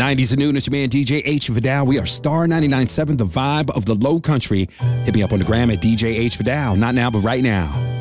90s and noon, it's your man DJ H. Vidal. We are Star 99.7, the vibe of the low country. Hit me up on the gram at DJ H. Vidal. Not now, but right now.